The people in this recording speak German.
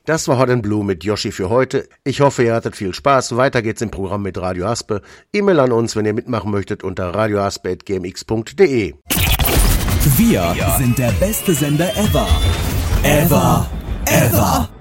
Das war Hot & Blue mit Yoshi für heute. Ich hoffe, ihr hattet viel Spaß. Weiter geht's im Programm mit Radio Haspe. E-Mail an uns, wenn ihr mitmachen möchtet, unter radiohaspe@gmx.de. Wir sind der beste Sender ever. Ever.